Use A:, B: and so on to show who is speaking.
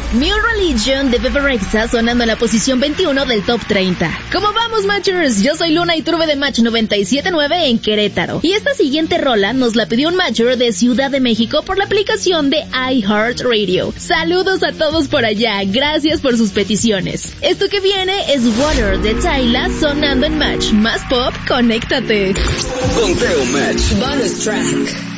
A: New Religion de Bebe Rexha sonando en la posición 21 del Top 30. ¿Cómo vamos, Matchers? Yo soy Luna Iturbe de Match 97.9 en Querétaro. Y esta siguiente rola nos la pidió un Matcher de Ciudad de México por la aplicación de iHeartRadio. Saludos a todos por allá, gracias por sus peticiones. Esto que viene es Water de Tyla sonando en Match. Más pop, conéctate.
B: Conteo Match.
C: Bonus track.